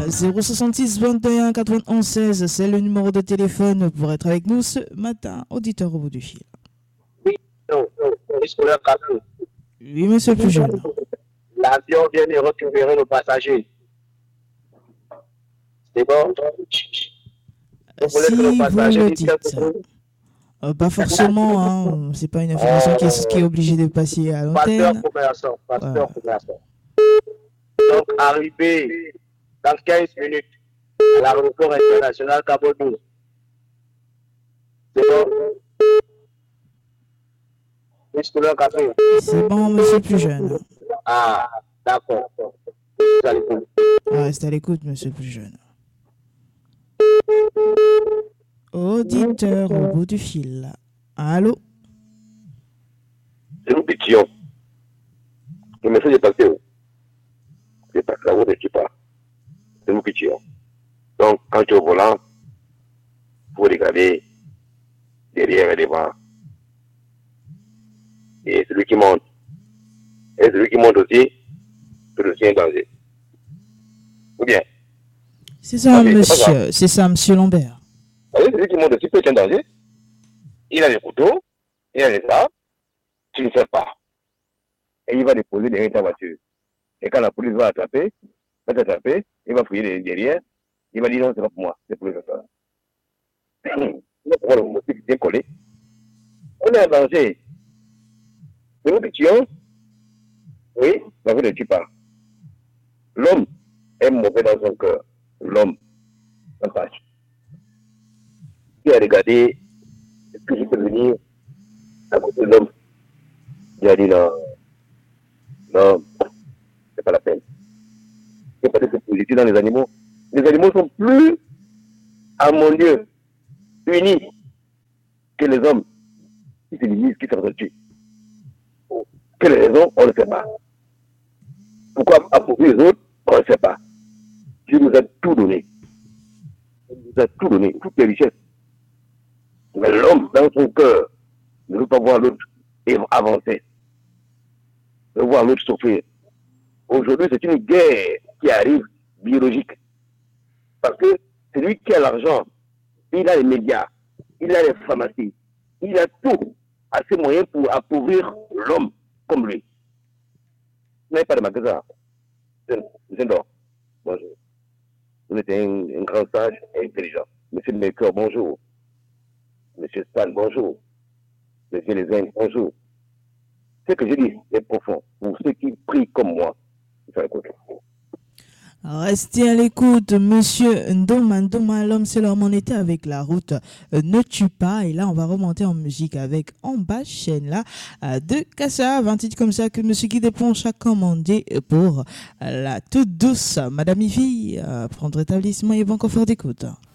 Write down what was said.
066 21 91 16, c'est le numéro de téléphone pour être avec nous ce matin, auditeur au bout du fil. Oui, non, Oui, monsieur le plus jeune. l'avion vient de récupérer le passager. C'est bon? Si vous le dites. Pas forcément, hein, c'est pas une information qui est obligée de passer à l'antenne. Pasteur commerçant. Donc, arrivé dans 15 minutes à l'aéroport international Cabodou. C'est bon? C'est bon, monsieur le plus jeune. Ah, d'accord. Restez à l'écoute, monsieur le plus jeune. Auditeur au bout du fil. Allô? C'est nous qui tirons. Le message est passé. C'est pas la route qui part. C'est nous qui tirons. Donc, quand tu es au volant, il faut regarder derrière et devant. Et celui qui monte. Et celui qui monte aussi, c'est le sien danger. Ou bien? C'est ça, monsieur. C'est ça, monsieur Lambert. Celui qui monte aussi peut être un danger. Il a les couteaux, il a les armes, tu ne sais pas. Et il va déposer derrière ta voiture. Et quand la police va t'attraper, il va fouiller derrière, il va dire non, c'est pas pour moi, c'est pour les autres. Il va pouvoir le motif bien collé. On est en danger. C'est nous qui tuons. Oui, la vie ne tue pas. L'homme est mauvais dans son cœur. L'homme, en page. Qui a regardé ce que je peux venir à côté de l'homme. Il a dit non, non, c'est pas la peine. C'est pas de se positionner dans les animaux. Les animaux sont plus harmonieux, unis que les hommes qui se divisent, qui s'entretuent. Quelle raison, on ne sait pas. Pourquoi appauvrir les autres, on ne sait pas. Dieu nous a tout donné. Il nous a tout donné, toutes les richesses. Mais l'homme, dans son cœur, ne veut pas voir l'autre avancer. Ne veut voir l'autre souffrir. Aujourd'hui, c'est une guerre qui arrive biologique. Parce que celui qui a l'argent, il a les médias, il a les pharmacies, il a tout à ses moyens pour appauvrir l'homme comme lui. Vous n'avez pas de magasin. Zendor, bonjour. Vous êtes un grand sage et intelligent. Monsieur le Maker, bonjour. Monsieur Stan, bonjour. Monsieur Lezen, bonjour. Ce que je dis est profond. Pour ceux qui prient comme moi, ils sont écoutés. Restez à l'écoute, monsieur Ndoma. L'homme, c'est l'homme. On était avec la route Ne tue pas. Et là, on va remonter en musique avec En bas chaîne là de Kassa. 20 titres comme ça que monsieur Guy Desponches a commandé pour la toute douce Madame Ivy. Prendre établissement et bon confort d'écoute.